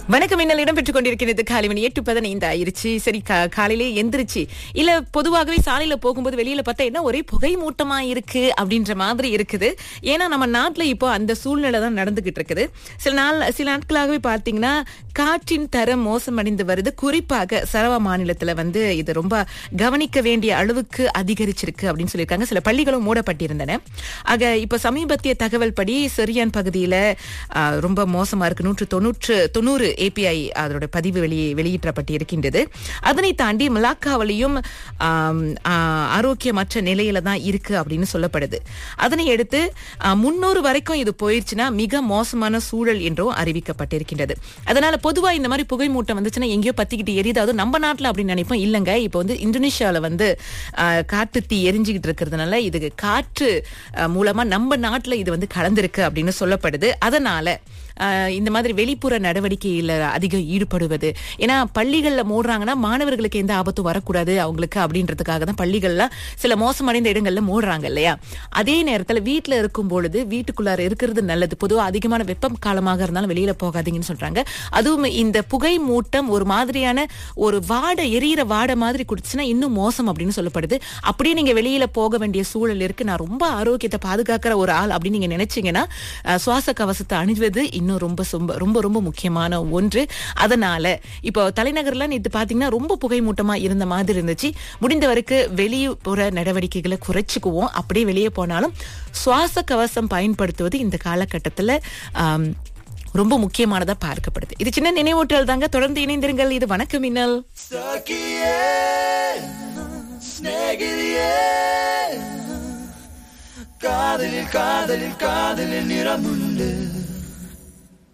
வணக்கம். இன்னல் இடம்பெற்றுக் கொண்டிருக்கிறது. காலை மணி 8:15 ஆயிருச்சு. சரி, காலையிலே எந்திரிச்சு இல்ல பொதுவாகவே சாலையில போகும்போது வெளியில பார்த்தா என்ன ஒரே புகை மூட்டமா இருக்கு அப்படின்ற மாதிரி இருக்குது. ஏன்னா நம்ம நாட்டுல இப்போ அந்த சூழ்நிலை தான் நடந்துகிட்டு இருக்குது. சில நாட்களாகவே பார்த்தீங்கன்னா காற்றின் தரம் மோசமடைந்து வருது. குறிப்பாக சரவா மாநிலத்துல இது ரொம்ப கவனிக்க வேண்டிய அளவுக்கு அதிகரிச்சிருக்கு அப்படின்னு சொல்லியிருக்காங்க. சில பள்ளிகளும் மூடப்பட்டிருந்தன. ஆக இப்ப சமீபத்திய தகவல் படி செரியான் பகுதியில ரொம்ப மோசமா இருக்கு. 190 API அதோட பதிவு வெளியிட்டப்பட்டு இருக்கின்றது. அதனை தாண்டி மலாக்காவிலையும் ஆரோக்கியமற்ற நிலையில தான் இருக்கு அப்படின்னு சொல்லப்படுது. அதனை எடுத்து 300 வரைக்கும் இது போயிருச்சுன்னா மிக மோசமான சூழல் என்றும் அறிவிக்கப்பட்டிருக்கின்றது. அதனால பொதுவா இந்த மாதிரி புகை மூட்டம் வந்துச்சுன்னா எங்கேயோ பத்திக்கிட்டு எரியுது, அதுவும் நம்ம நாட்டுல அப்படின்னு நினைப்போம். இல்லங்க, இப்ப இந்தோனேஷியால காட்டு தீ எரிஞ்சுக்கிட்டு இருக்கிறதுனால இது காற்று மூலமா நம்ம நாட்டுல இது கலந்திருக்கு அப்படின்னு சொல்லப்படுது. அதனால இந்த மாதிரி வெளிப்புற நடவடிக்கையில அதிகம் ஈடுபடுவது, ஏன்னா பள்ளிகள்ல மூடுறாங்கன்னா மாணவர்களுக்கு எந்த ஆபத்தும் வரக்கூடாது அவங்களுக்கு அப்படின்றதுக்காக தான் பள்ளிகள்ல சில மோசமடைந்த இடங்கள்ல மூடுறாங்க இல்லையா. அதே நேரத்துல வீட்டுல இருக்கும் பொழுது வீட்டுக்குள்ளார இருக்கிறது நல்லது. பொதுவா அதிகமான வெப்பம் காலமாக இருந்தாலும் வெளியில போகாதீங்கன்னு சொல்றாங்க. அதுவும் இந்த புகை மூட்டம் ஒரு மாதிரியான ஒரு எரியிற வாடை மாதிரி குடிச்சுன்னா இன்னும் மோசம் அப்படின்னு சொல்லப்படுது. அப்படியே நீங்க வெளியில போக வேண்டிய சூழல் இருக்கு, நான் ரொம்ப ஆரோக்கியத்தை பாதுகாக்கிற ஒரு ஆள் அப்படின்னு நீங்க நினைச்சீங்கன்னா சுவாச கவசத்தை அணிவது இன்னும் ரொம்ப ரொம்ப ரொம்ப முக்கியமான ஒன்று. அதனால இப்போ தலைநகர்ல நேத்து பாத்தீங்கன்னா ரொம்ப புகை மூட்டமா இருந்த மாதிரி இருந்துச்சு. முடிந்த வரைக்கும் வெளிப்புற நடவடிக்கைகளை குறைச்சுக்குவோம். அப்படியே வெளியே போனாலும் சுவாச கவசம் பயன்படுத்துவது இந்த காலகட்டத்துல ரொம்ப முக்கியமானதா பார்க்கப்படுது. இது சின்ன நினைவூட்டல் தாங்க. தொடர்ந்து இணைந்திருங்கள். இது வணக்கம் மின்னல். காதலில் காதலில் காதலில் நிறமுள்ள